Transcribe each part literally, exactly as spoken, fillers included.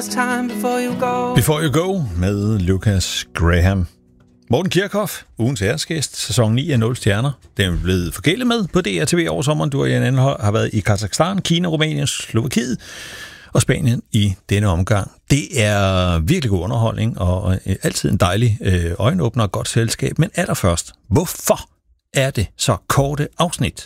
last time before you go. Before You Go med Lucas Graham. Morten Kirchhoff, ugens æresgæst, sæson ni af nul stjerner. Den er blevet forkælet med på D R T V over sommeren. Du og Jan Anhold har været i Kazakhstan, Kina, Rumænien, Slovakiet og Spanien i denne omgang. Det er virkelig god underholdning og altid en dejlig øh, øjenåbner og godt selskab. Men allerførst, hvorfor er det så korte afsnit?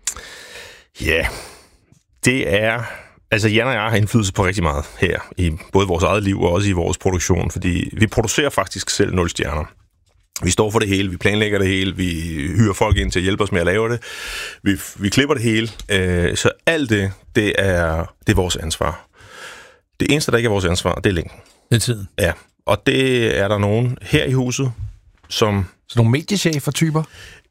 Ja, det er... Altså, Jan og jeg har indflydelse på rigtig meget her, i både vores eget liv og også i vores produktion, fordi vi producerer faktisk selv nul stjerner. Vi står for det hele, vi planlægger det hele, vi hyrer folk ind til at hjælpe os med at lave det, vi, vi klipper det hele, øh, så alt det, det er, det er vores ansvar. Det eneste, der ikke er vores ansvar, det er længden. Det er tiden. Ja, og det er der nogen her i huset, som... Så nogle mediechefer-typer?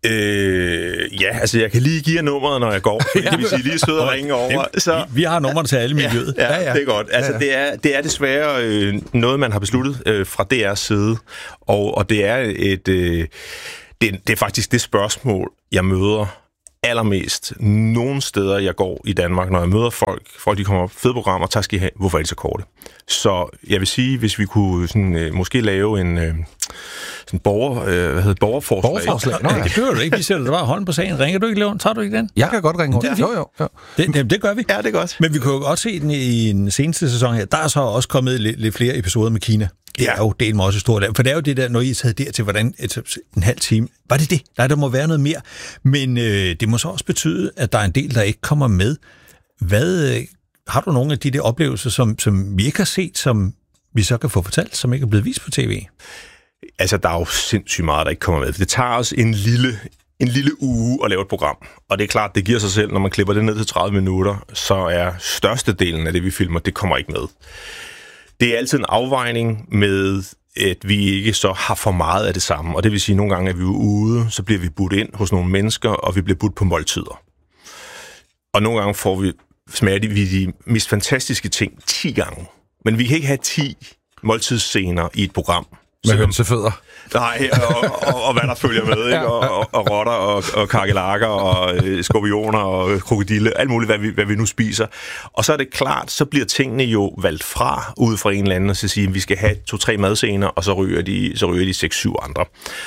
Øh, ja, altså jeg kan lige give jer nummeret, når jeg går. Det vil sige, lige sidde og ringe over. Så, vi, vi har nummer til alle miljøet. Ja, ja, ja, det er godt. Altså, ja, ja. Det, er, det er desværre øh, noget, man har besluttet øh, fra D R's side, og, og det er et øh, det, det er faktisk det spørgsmål, jeg møder allermest nogle steder, jeg går i Danmark, når jeg møder folk. Folk, de kommer op, fede programmer, tak skal I have. Hvorfor er de så korte? Så jeg vil sige, hvis vi kunne sådan, øh, måske lave en... Øh, sådan borger, øh, hvad hedder borgerforslag. Borgerforslag? Nå, ja. Det gør du ikke. Vi sætter dig bare hånden på sagen. Ringer du ikke, Leon? Tager du ikke den? Jeg kan godt ringe rundt. Jo, jo. jo. Det, det, det gør vi. Ja, det er godt. Men vi kunne jo godt se den i den seneste sæson her. Der er så også kommet lidt, lidt flere episoder med Kina. Det ja. er jo del med også stort land. For det er jo det der, når I er taget der til, hvordan et, en halv time. Var det det? Nej, der må være noget mere. Men øh, det må så også betyde, at der er en del, der ikke kommer med. Hvad, øh, har du nogle af de der oplevelser, som, som vi ikke har set, som vi så kan få fortalt, som ikke er blevet vist på tv? Altså, der er jo sindssygt meget, der ikke kommer med. Det tager os en lille, en lille uge at lave et program. Og det er klart, det giver sig selv, når man klipper det ned til tredive minutter, så er størstedelen af det, vi filmer, det kommer ikke med. Det er altid en afvejning med, at vi ikke så har for meget af det samme. Og det vil sige, at nogle gange er vi ude, så bliver vi budt ind hos nogle mennesker, og vi bliver budt på måltider. Og nogle gange får vi, smager vi de mest fantastiske ting ti gange. Men vi kan ikke have ti måltidsscener i et program. Med hønsefødder. Nej, og, og, og hvad der følger med, ikke? Og, og, og rotter, og, og kakelakker, og øh, skorpioner, og krokodille, alt muligt, hvad vi, hvad vi nu spiser. Og så er det klart, så bliver tingene jo valgt fra, ud fra en eller anden, og så sige, at vi skal have to-tre madscener, og så ryger de, så ryger de seks-syv andre.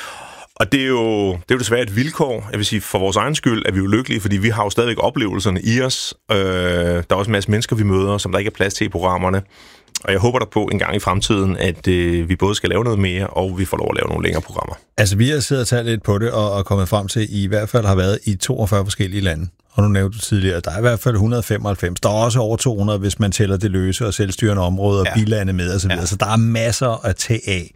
Og det er, jo, det er jo desværre et vilkår. Jeg vil sige, for vores egen skyld er vi jo lykkelige, fordi vi har jo stadigvæk oplevelserne i os. Øh, der er også en masse mennesker, vi møder, som der ikke er plads til i programmerne. Og jeg håber der på en gang i fremtiden, at øh, vi både skal lave noget mere, og vi får lov at lave nogle længere programmer. Altså, vi har siddet og talt lidt på det, og, og kommet frem til, at I i hvert fald har været i toogfyrre forskellige lande. Og nu nævnte du tidligere, at der er i hvert fald et hundrede og femoghalvfems. Der er også over to hundrede, hvis man tæller det løse og selvstyrende områder, ja. Bilande med osv. Ja. Så der er masser at tage af.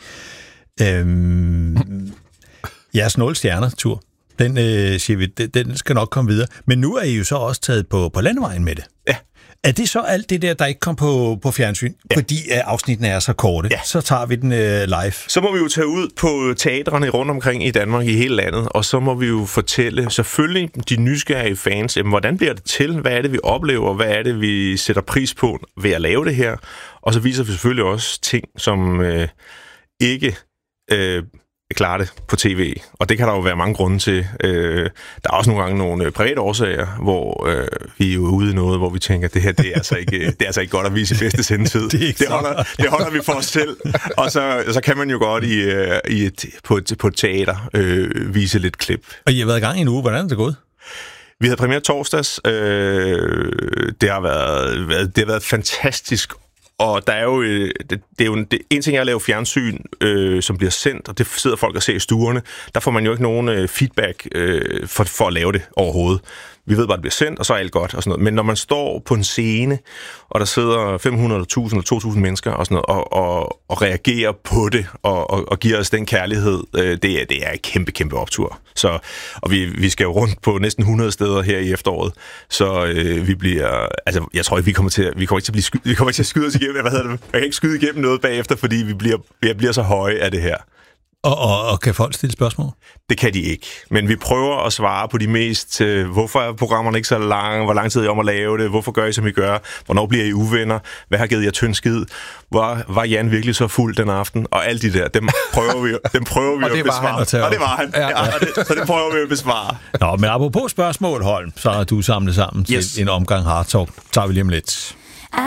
Øhm, jeres nul stjerner-tur, den, øh, siger vi, den, den skal nok komme videre. Men nu er I jo så også taget på, på landevejen med det. Ja. Er det så alt det der, der ikke kom på, på fjernsyn? Ja. Fordi uh, afsnittene er så korte. Ja. Så tager vi den uh, live. Så må vi jo tage ud på teatrene rundt omkring i Danmark, i hele landet, og så må vi jo fortælle selvfølgelig de nysgerrige fans, jamen, hvordan bliver det til? Hvad er det, vi oplever? Hvad er det, vi sætter pris på ved at lave det her? Og så viser vi selvfølgelig også ting, som øh, ikke... Øh, klare det på tv, og det kan der jo være mange grunde til. Øh, der er også nogle gange nogle private årsager, hvor øh, vi er jo ude i noget, hvor vi tænker, at det her det er, altså ikke, det er altså ikke godt at vise i bedste sendetid. det, det, holder, det holder vi for os selv, og så, så kan man jo godt i, i et, på, et, på et teater øh, vise lidt klip. Og I har været i gang i en uge. Hvordan er det gået? Vi havde premiere torsdags. Øh, det, har været, det har været fantastisk. Og der er jo, det, det er jo det, en ting er at lave fjernsyn, øh, som bliver sendt, og det sidder folk og ser i stuerne. Der får man jo ikke nogen øh, feedback øh, for, for at lave det overhovedet. Vi ved bare, at det bliver sendt, og så er alt godt og sådan noget. Men når man står på en scene, og der sidder fem hundrede, tusind eller to tusind mennesker og sådan noget, og, og, og reagerer på det, og, og, og giver os den kærlighed, øh, det, er, det er en kæmpe, kæmpe optur. Så, og vi, vi skal jo rundt på næsten hundrede steder her i efteråret, så øh, vi bliver, altså jeg tror ikke, vi kommer til, vi kommer ikke til at blive sky, vi kommer ikke til at skyde os igennem, hvad hedder det? Jeg kan ikke skyde igennem noget bagefter, fordi vi bliver, jeg bliver så høje af det her. Og, og, og kan folk stille spørgsmål? Det kan de ikke. Men vi prøver at svare på de mest, øh, hvorfor er programmerne ikke så lange, hvor lang tid er I om at lave det, hvorfor gør I, som I gør, hvornår bliver I uvenner, hvad har givet jer tynd skid, hvor var Jan virkelig så fuld den aften, og alle de der, dem prøver vi, dem prøver vi at besvare. Og det var han. Ja, ja. Ja, det, så det prøver vi at besvare. Nå, men apropos spørgsmål, Holm, så er du samlet sammen til yes. en omgang Hard Talk. Tager vi lige om lidt.